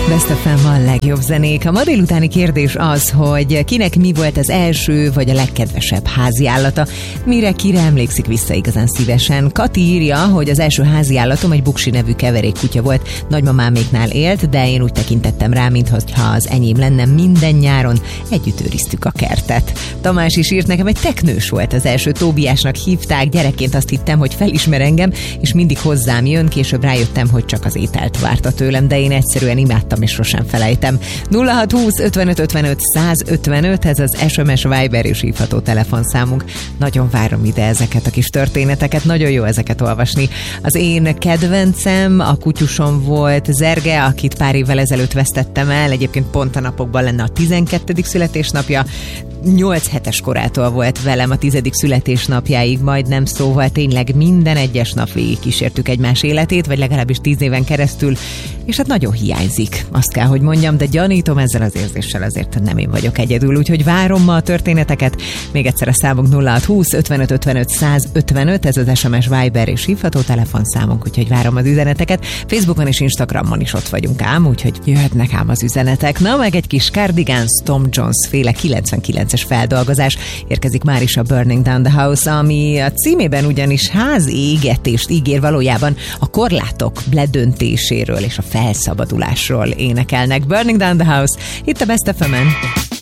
Best FM a legjobb zenék. A ma délutáni kérdés az, hogy kinek mi volt az első vagy a legkedvesebb háziállata, kire emlékszik vissza igazán szívesen. Kati írja, hogy az első háziállatom egy Buksi nevű keverékkutya volt, nagymamáméknál élt, de én úgy tekintettem rá, mintha az enyém lenne, minden nyáron együtt őriztük a kertet. Tamás is írt, nekem egy teknős volt az első, Tóbiásnak hívták, gyerekként azt hittem, hogy felismer engem, és mindig hozzám jön, később rájöttem, hogy csak az ételt várta tőlem, de én egyszerűen imádtam és sosem felejtem. 0620 55 55 155, ez az SMS, Viber és hívható telefonszámunk. Nagyon várom ide ezeket a kis történeteket, nagyon jó ezeket olvasni. Az én kedvencem a kutyusom volt Zerge, akit pár évvel ezelőtt vesztettem el, egyébként pont a napokban lenne a 12. születésnapja, 8 hetes korától volt velem a 10. születésnapjáig majdnem, szóval tényleg minden egyes nap végig kísértük egymás életét, vagy legalábbis 10 éven keresztül, és hát nagyon hiányzik, azt kell, hogy mondjam, de gyanítom, ezzel az érzéssel azért nem én vagyok egyedül, úgyhogy várom ma a történeteket. Még egyszer a számunk 0620 55 55 155, ez az SMS, Viber és hívható telefonszámunk, úgyhogy várom az üzeneteket. Facebookon és Instagramon is ott vagyunk ám, úgyhogy jöhetnek ám az üzenetek. Na, meg egy kis Cardigans, Tom Jones féle 99-es feldolgozás érkezik már is a Burning Down the House, ami a címében ugyanis házégetést ígér, valójában a korlátok ledöntéséről és a felszabadulásról énekelnek. Burning Down the House, itt a Best FM-en.